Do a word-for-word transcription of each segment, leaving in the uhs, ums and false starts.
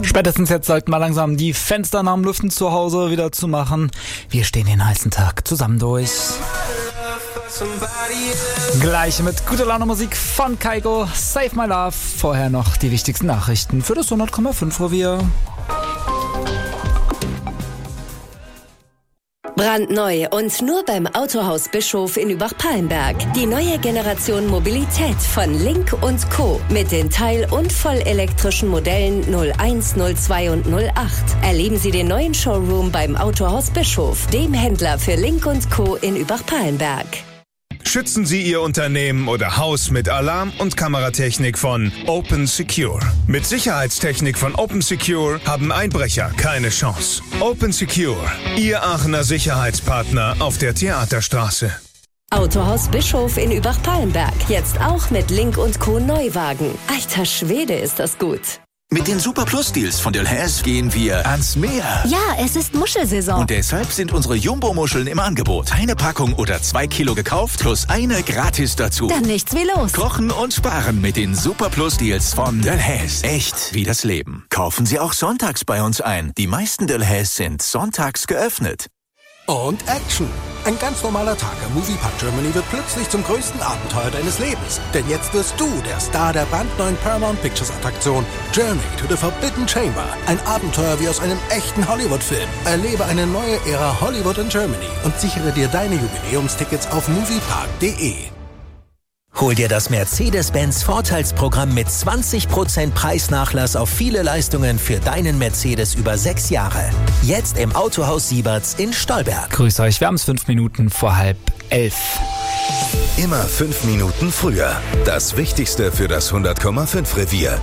Spätestens jetzt sollten wir langsam die Fenster nach dem Lüften zu Hause wieder zumachen. Wir stehen den heißen Tag zusammen durch. Gleich mit guter Laune Musik von Kaiko, Save My Love. Vorher noch die wichtigsten Nachrichten für das hundert Komma fünf Revier. Brandneu und nur beim Autohaus Bischof in Übach-Palenberg. Die neue Generation Mobilität von Link und Co. mit den teil- und vollelektrischen Modellen null eins, null zwei und null acht. Erleben Sie den neuen Showroom beim Autohaus Bischof, dem Händler für Link und Co. in Übach-Palenberg. Schützen Sie Ihr Unternehmen oder Haus mit Alarm- und Kameratechnik von Open Secure. Mit Sicherheitstechnik von Open Secure haben Einbrecher keine Chance. Open Secure, Ihr Aachener Sicherheitspartner auf der Theaterstraße. Autohaus Bischof in Übach-Palenberg. Jetzt auch mit Link und Co. Neuwagen. Alter Schwede, ist das gut. Mit den Super Plus Deals von Delhaize gehen wir ans Meer. Ja, es ist Muschelsaison. Und deshalb sind unsere Jumbo-Muscheln im Angebot. Eine Packung oder zwei Kilo gekauft, plus eine gratis dazu. Dann nichts wie los. Kochen und sparen mit den Super Plus Deals von Delhaize. Echt wie das Leben. Kaufen Sie auch sonntags bei uns ein. Die meisten Delhaize sind sonntags geöffnet. Und Action! Ein ganz normaler Tag am Moviepark Germany wird plötzlich zum größten Abenteuer deines Lebens. Denn jetzt wirst du der Star der brandneuen Paramount Pictures Attraktion Journey to the Forbidden Chamber. Ein Abenteuer wie aus einem echten Hollywood-Film. Erlebe eine neue Ära Hollywood in Germany und sichere dir deine Jubiläumstickets auf moviepark punkt de. Hol dir das Mercedes-Benz Vorteilsprogramm mit zwanzig Prozent Preisnachlass auf viele Leistungen für deinen Mercedes über sechs Jahre. Jetzt im Autohaus Sieberts in Stolberg. Grüß euch, wir haben es fünf Minuten vor halb elf. Immer fünf Minuten früher. Das Wichtigste für das hundert Komma fünf Revier.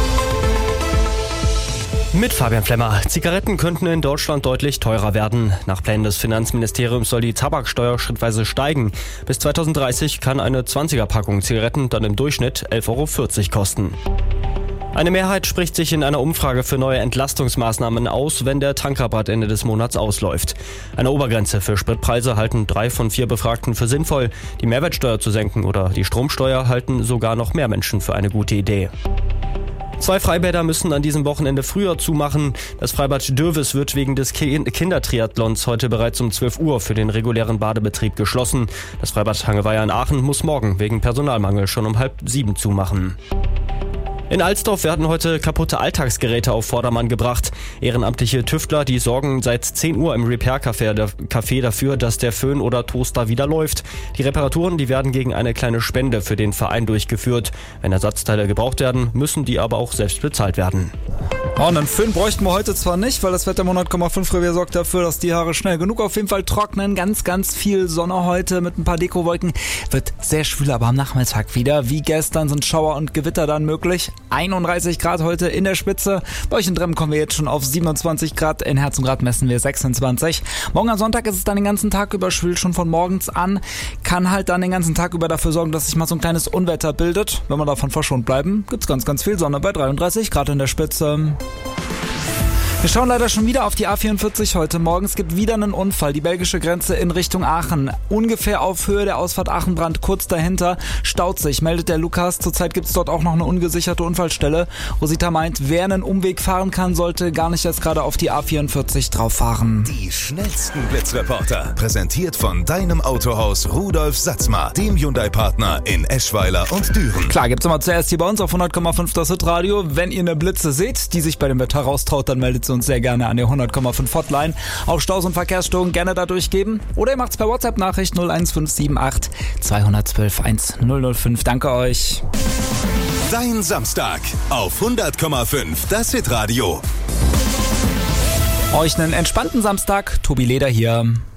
Mit Fabian Flemmer. Zigaretten könnten in Deutschland deutlich teurer werden. Nach Plänen des Finanzministeriums soll die Tabaksteuer schrittweise steigen. Bis zweitausenddreißig kann eine zwanziger-Packung Zigaretten dann im Durchschnitt elf Euro vierzig kosten. Eine Mehrheit spricht sich in einer Umfrage für neue Entlastungsmaßnahmen aus, wenn der Tankrabatt Ende des Monats ausläuft. Eine Obergrenze für Spritpreise halten drei von vier Befragten für sinnvoll. Die Mehrwertsteuer zu senken oder die Stromsteuer halten sogar noch mehr Menschen für eine gute Idee. Zwei Freibäder müssen an diesem Wochenende früher zumachen. Das Freibad Dürwes wird wegen des Kindertriathlons heute bereits um zwölf Uhr für den regulären Badebetrieb geschlossen. Das Freibad Hangeweiher in Aachen muss morgen wegen Personalmangel schon um halb sieben zumachen. In Alsdorf werden heute kaputte Alltagsgeräte auf Vordermann gebracht. Ehrenamtliche Tüftler, die sorgen seit zehn Uhr im Repair-Café dafür, dass der Föhn oder Toaster wieder läuft. Die Reparaturen, die werden gegen eine kleine Spende für den Verein durchgeführt. Wenn Ersatzteile gebraucht werden, müssen die aber auch selbst bezahlt werden. Oh, einen Föhn bräuchten wir heute zwar nicht, weil das Wetter im hundert Komma fünf Revier sorgt dafür, dass die Haare schnell genug auf jeden Fall trocknen. Ganz, ganz viel Sonne heute mit ein paar Dekowolken. Wird sehr schwül, aber am Nachmittag wieder. Wie gestern sind Schauer und Gewitter dann möglich. einunddreißig Grad heute in der Spitze. Bei euch in Dremmen kommen wir jetzt schon auf siebenundzwanzig Grad. In Herzogenrath messen wir sechsundzwanzig. Morgen am Sonntag ist es dann den ganzen Tag über schwül, schon von morgens an. Kann halt dann den ganzen Tag über dafür sorgen, dass sich mal so ein kleines Unwetter bildet. Wenn wir davon verschont bleiben, gibt's ganz, ganz viel Sonne bei dreiunddreißig Grad in der Spitze. Wir schauen leider schon wieder auf die A vierundvierzig heute Morgen. Es gibt wieder einen Unfall. Die belgische Grenze in Richtung Aachen. Ungefähr auf Höhe der Ausfahrt Aachenbrand, kurz dahinter. Staut sich, meldet der Lukas. Zurzeit gibt es dort auch noch eine ungesicherte Unfallstelle. Rosita meint, wer einen Umweg fahren kann, sollte gar nicht erst gerade auf die A vierundvierzig drauf fahren. Die schnellsten Blitzreporter. Präsentiert von deinem Autohaus Rudolf Satzmar, dem Hyundai-Partner in Eschweiler und Düren. Klar, gibt's immer zuerst hier bei uns auf hundert Komma fünf das Hitradio. Wenn ihr eine Blitze seht, die sich bei dem Wetter raustraut, dann meldet sie uns sehr gerne an der hundert Komma fünf Hotline. Auch Staus und Verkehrsstörungen gerne da durchgeben. Oder ihr macht's per WhatsApp-Nachricht null eins fünf sieben acht zwei eins zwei eins null null fünf. Danke euch. Dein Samstag auf hundert Komma fünf das Hitradio. Euch einen entspannten Samstag. Tobi Leder hier.